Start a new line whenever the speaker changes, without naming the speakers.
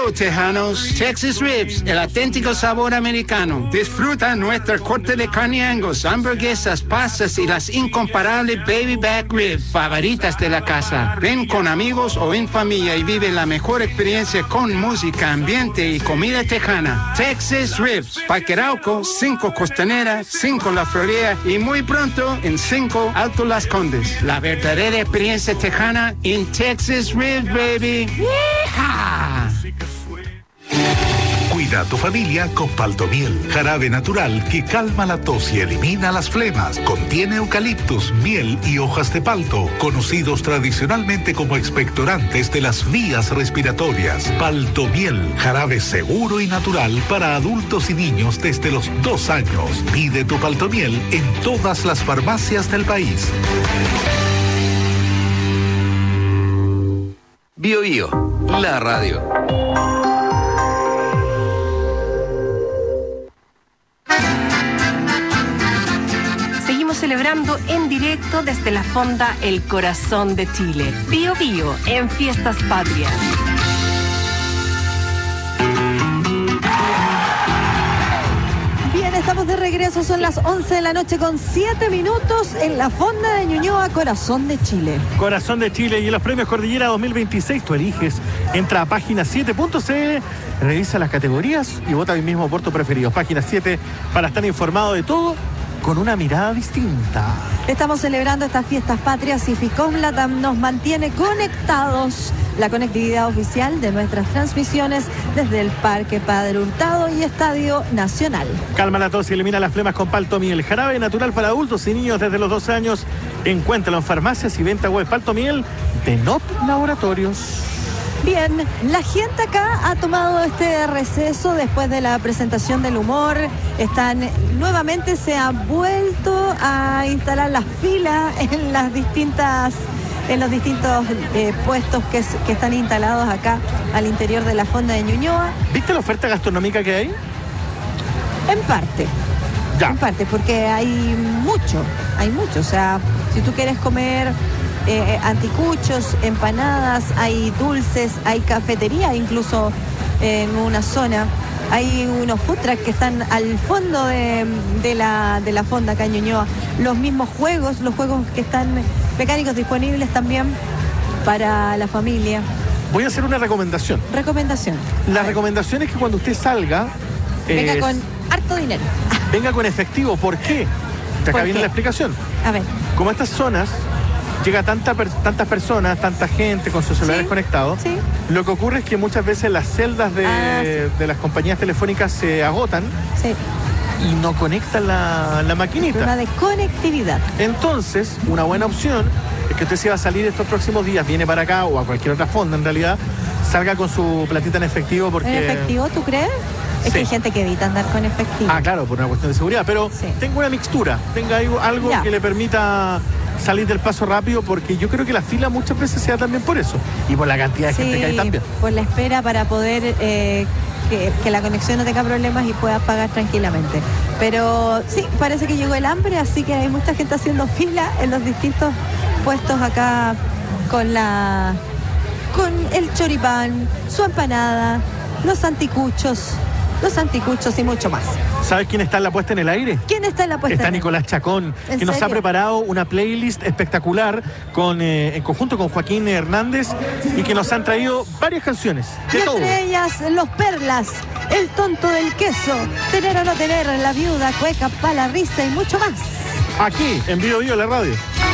Hello, tejanos. Texas Ribs, el auténtico sabor americano. Disfruta nuestra corte de carne Angus, hamburguesas, pastas y las incomparables baby back ribs favoritas de la casa. Ven con amigos o en familia y vive la mejor experiencia con música, ambiente y comida tejana. Texas Ribs, Parque Arauco, 5 Costanera, 5 La Florida y muy pronto en 5 Alto Las Condes. La verdadera experiencia tejana en Texas Ribs, baby. ¡Yeehaw!
Cuida a tu familia con Paltomiel, jarabe natural que calma la tos y elimina las flemas. Contiene eucaliptus, miel y hojas de palto, conocidos tradicionalmente como expectorantes de las vías respiratorias. Paltomiel, jarabe seguro y natural para adultos y niños desde los 2 años. Pide tu Paltomiel en todas las farmacias del país.
Bio Bio, la radio.
Seguimos celebrando en directo desde la Fonda El Corazón de Chile. Bio Bio en Fiestas Patrias.
Bien, estamos de regreso, son las 11 de la noche con 7 minutos en la Fonda de Ñuñoa, Corazón de Chile.
Corazón de Chile y en los premios Cordillera 2026 tú eliges, entra a página 7.cl, revisa las categorías y vota hoy mismo por tu preferido. Página 7 para estar informado de todo con una mirada distinta.
Estamos celebrando estas fiestas patrias y Ficom Latam nos mantiene conectados. La conectividad oficial de nuestras transmisiones desde el Parque Padre Hurtado y Estadio Nacional.
Calma la tos y elimina las flemas con Paltomiel, jarabe natural para adultos y niños desde los 12 años. Encuéntralo en farmacias y venta web. Paltomiel de NOP Laboratorios.
Bien, la gente acá ha tomado este receso después de la presentación del humor. Nuevamente se ha vuelto a instalar las filas en los distintos puestos que están instalados acá al interior de la Fonda de Ñuñoa.
¿Viste la oferta gastronómica que hay?
En parte.
Ya.
En parte, porque hay mucho. O sea, si tú quieres comer anticuchos, empanadas, hay dulces, hay cafetería incluso en una zona. Hay unos food trucks que están al fondo de la Fonda acá en Ñuñoa. Los mismos juegos, los juegos que están mecánicos disponibles también para la familia.
Voy a hacer una recomendación.
Recomendación.
La recomendación es que cuando usted salga...
venga con harto dinero.
Venga con efectivo. ¿Por qué? Acá viene la explicación.
A ver.
Como estas zonas llega tantas personas, tanta gente con sus celulares conectados, lo que ocurre es que muchas veces las celdas de las compañías telefónicas se agotan y no conectan la maquinita.
Una desconectividad.
Entonces, una buena opción es que usted se va a salir estos próximos días, viene para acá o a cualquier otra fonda en realidad, salga con su platita en efectivo porque...
¿En efectivo tú crees? Es que hay gente que evita andar con efectivo.
Ah, claro, por una cuestión de seguridad, pero tenga una mixtura, tenga algo que le permita salir del paso rápido, porque yo creo que la fila muchas veces se da también por eso y por la cantidad de gente que hay también.
Por la espera para poder que la conexión no tenga problemas y pueda pagar tranquilamente. Pero sí, parece que llegó el hambre, así que hay mucha gente haciendo fila en los distintos puestos acá con el choripán, su empanada, los anticuchos y mucho más.
¿Sabes quién está en la puesta en el aire?
¿Quién está en la puesta
en el aire? Está Nicolás Chacón, que nos ha preparado una playlist espectacular en conjunto con Joaquín Hernández y que nos han traído varias canciones.
Entre ellas, Los Perlas, El Tonto del Queso, Tener o no tener, La Viuda, Cueca, Pa' la Risa y mucho más.
Aquí, en Bio Bio, la radio.